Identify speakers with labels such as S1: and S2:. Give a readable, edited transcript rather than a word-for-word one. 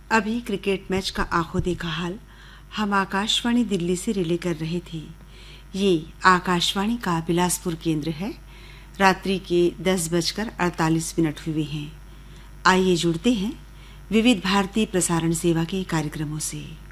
S1: अभी cricket match का आंखों देखा हाल हम आकाशवाणी दिल्ली से रिले कर रहे थे। ये आकाशवाणी का बिलासपुर केंद्र है। रात्रि के 10:48 हुए हैं। आइए जुड़ते हैं विविध भारती प्रसारण सेवा के कार्यक्रमों से।